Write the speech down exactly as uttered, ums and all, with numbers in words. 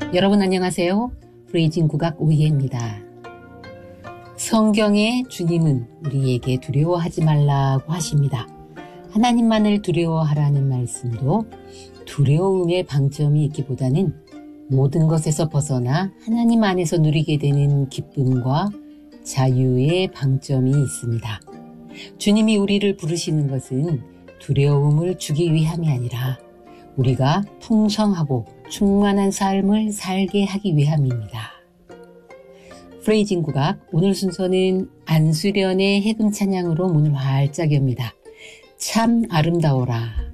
여러분 안녕하세요. 프레이징 국악 오희애입니다. 성경에 주님은 우리에게 두려워하지 말라고 하십니다. 하나님만을 두려워하라는 말씀도 두려움의 방점이 있기보다는 모든 것에서 벗어나 하나님 안에서 누리게 되는 기쁨과 자유의 방점이 있습니다. 주님이 우리를 부르시는 것은 두려움을 주기 위함이 아니라 우리가 풍성하고 충만한 삶을 살게 하기 위함입니다. 프레이징 국악 오늘 순서는 안수련의 해금 찬양으로 문을 활짝 엽니다. 참 아름다워라.